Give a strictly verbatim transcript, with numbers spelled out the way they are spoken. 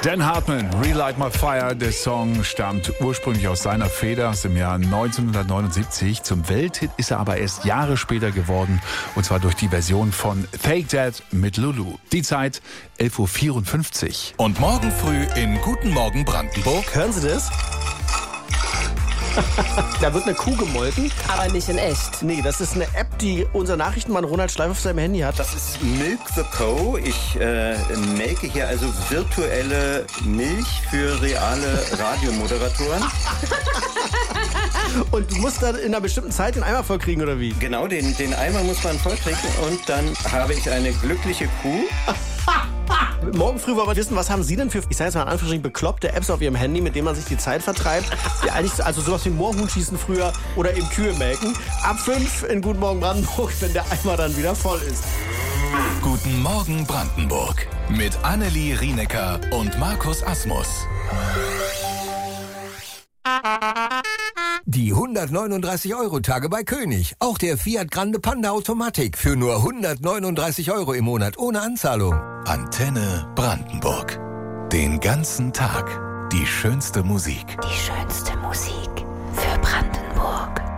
Dan Hartman, Relight My Fire. Der Song stammt ursprünglich aus seiner Feder aus dem Jahr neunzehnhundertneunundsiebzig. Zum Welthit ist er aber erst Jahre später geworden. Und zwar durch die Version von Take That mit Lulu. Die Zeit elf Uhr vierundfünfzig. Und morgen früh in Guten Morgen Brandenburg. Hören Sie das? Da wird eine Kuh gemolken. Aber nicht in echt. Nee, das ist eine App, die unser Nachrichtenmann Ronald Schleif auf seinem Handy hat. Das ist Milk the Cow. Ich äh, melke hier also virtuelle Milch für reale Radiomoderatoren. Und du musst dann in einer bestimmten Zeit den Eimer vollkriegen, oder wie? Genau, den, den Eimer muss man vollkriegen und dann habe ich eine glückliche Kuh. Morgen früh wollen wir wissen, was haben Sie denn für, ich sage jetzt mal in Anführungsstrichen, bekloppte Apps auf Ihrem Handy, mit denen man sich die Zeit vertreibt? Die eigentlich, also sowas wie Moorhuhn schießen früher oder eben Kühe melken. Ab fünf in Guten Morgen Brandenburg, wenn der Eimer dann wieder voll ist. Guten Morgen Brandenburg. Mit Annelie Rienecker und Markus Asmus. Die hundertneununddreißig Euro Tage bei König. Auch der Fiat Grande Panda Automatik für nur hundertneununddreißig Euro im Monat ohne Anzahlung. Antenne Brandenburg. Den ganzen Tag die schönste Musik. Die schönste Musik für Brandenburg.